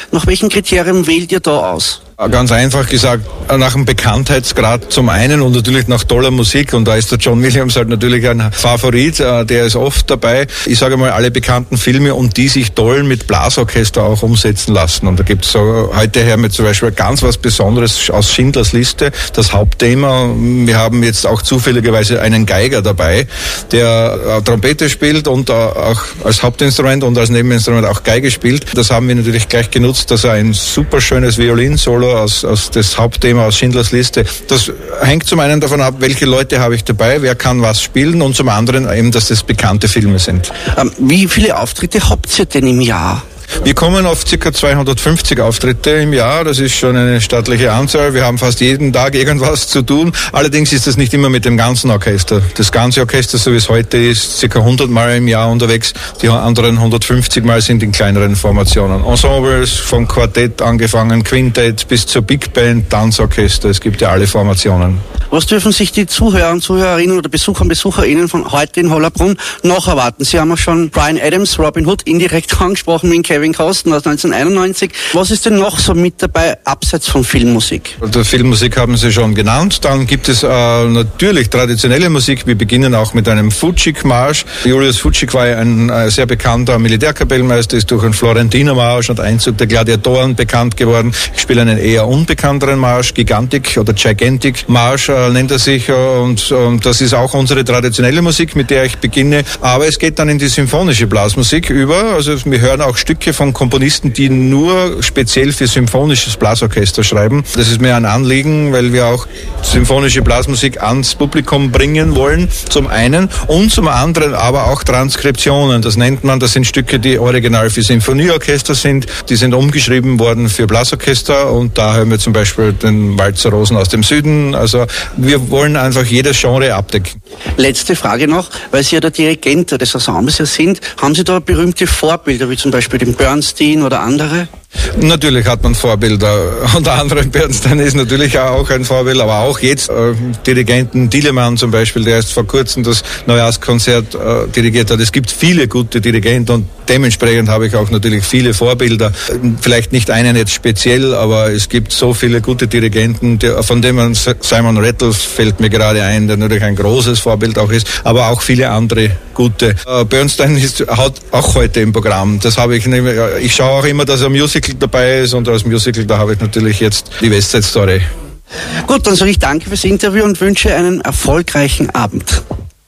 Nach welchen Kriterien wählt ihr da aus? Ganz einfach gesagt, nach dem Bekanntheitsgrad zum einen und natürlich nach toller Musik, und da ist der John Williams halt natürlich ein Favorit, der ist oft dabei. Ich sage mal, alle bekannten Filme, und die sich toll mit Blasorchester auch umsetzen lassen. Und da gibt es so heute her mit zum Beispiel ganz was Besonderes aus Schindlers Liste, das Hauptthema. Wir haben jetzt auch zufälligerweise einen Geiger dabei, der Trompete spielt und auch als Hauptinstrument und als Nebeninstrument auch Geige spielt. Das haben wir natürlich gleich genutzt, dass er ein super schönes Violinsolo aus das Hauptthema aus Schindlers Liste. Das hängt zum einen davon ab, welche Leute habe ich dabei, wer kann was spielen, und zum anderen eben, dass das bekannte Filme sind. Wie viele Auftritte habt ihr denn im Jahr? Wir kommen auf ca. 250 Auftritte im Jahr. Das ist schon eine stattliche Anzahl. Wir haben fast jeden Tag irgendwas zu tun. Allerdings ist das nicht immer mit dem ganzen Orchester. Das ganze Orchester, so wie es heute ist, ca. 100 Mal im Jahr unterwegs. Die anderen 150 Mal sind in kleineren Formationen. Ensembles, vom Quartett angefangen, Quintett bis zur Big Band, Tanzorchester. Es gibt ja alle Formationen. Was dürfen sich die Zuhörer und Zuhörerinnen oder Besucher und Besucherinnen von heute in Hollabrunn noch erwarten? Sie haben auch schon Bryan Adams, Robin Hood indirekt angesprochen mit Kevin Costner aus 1991. Was ist denn noch so mit dabei, abseits von Filmmusik? Die Filmmusik haben Sie schon genannt. Dann gibt es natürlich traditionelle Musik. Wir beginnen auch mit einem Foučík-Marsch. Julius Foučík war ein sehr bekannter Militärkapellmeister, ist durch einen Florentiner-Marsch und Einzug der Gladiatoren bekannt geworden. Ich spiele einen eher unbekannteren Marsch, Gigantic oder Gigantic Marsch nennt er sich, und das ist auch unsere traditionelle Musik, mit der ich beginne. Aber es geht dann in die symphonische Blasmusik über. Also wir hören auch Stücke von Komponisten, die nur speziell für symphonisches Blasorchester schreiben. Das ist mir ein Anliegen, weil wir auch symphonische Blasmusik ans Publikum bringen wollen, zum einen, und zum anderen aber auch Transkriptionen. Das nennt man, das sind Stücke, die original für Symphonieorchester sind. Die sind umgeschrieben worden für Blasorchester, und da hören wir zum Beispiel den Walzer Rosen aus dem Süden. Also wir wollen einfach jedes Genre abdecken. Letzte Frage noch, weil Sie ja der Dirigent des Ensembles sind. Haben Sie da berühmte Vorbilder, wie zum Beispiel den Bernstein oder andere? Natürlich hat man Vorbilder. Unter anderem Bernstein ist natürlich auch ein Vorbild, aber auch jetzt Dirigenten, Dielemann zum Beispiel, der erst vor kurzem das Neujahrskonzert dirigiert hat. Es gibt viele gute Dirigenten, und dementsprechend habe ich auch natürlich viele Vorbilder. Vielleicht nicht einen jetzt speziell, aber es gibt so viele gute Dirigenten, von denen Simon Rattle fällt mir gerade ein, der natürlich ein großes Vorbild auch ist, aber auch viele andere gute. Bernstein hat auch heute im Programm. Das habe ich nicht mehr. Ich schaue auch immer, dass er Musical dabei ist, und als Musical, da habe ich natürlich jetzt die West Side Story. Gut, dann sage ich danke fürs Interview und wünsche einen erfolgreichen Abend.